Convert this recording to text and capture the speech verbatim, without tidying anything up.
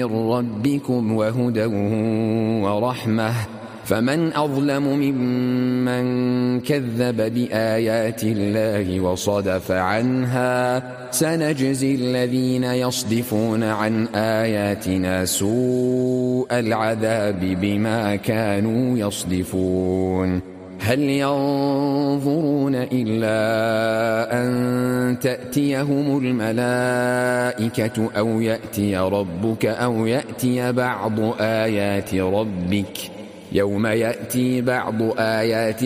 من ربكم وهدى ورحمة فمن أظلم ممن كذب بآيات الله وصدف عنها سنجزي الذين يصدفون عن آياتنا سوء العذاب بما كانوا يصدفون هل ينظرون إلا أن تأتيهم الملائكة أو يأتي ربك أو يأتي بعض آيات ربك يوم يأتي بعض آيات